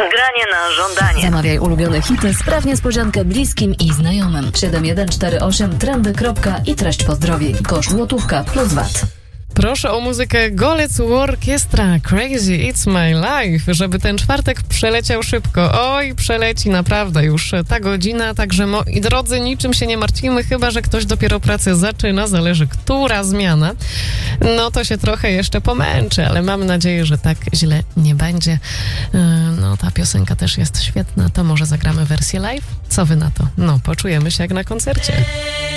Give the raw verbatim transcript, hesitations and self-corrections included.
Granie na żądanie. Zamawiaj ulubione hity, spraw niespodziankę bliskim i znajomym. siedem jeden cztery osiem trendy. I treść pozdrowień. Koszt złotówka plus V A T. Proszę o muzykę Golec Orkiestra Crazy It's My Life, żeby ten czwartek przeleciał szybko. Oj, przeleci naprawdę już ta godzina, także moi drodzy, niczym się nie martwimy, chyba że ktoś dopiero pracę zaczyna, zależy która zmiana. No to się trochę jeszcze pomęczy, ale mam nadzieję, że tak źle nie będzie. No ta piosenka też jest świetna, to może zagramy wersję live? Co wy na to? No, poczujemy się jak na koncercie.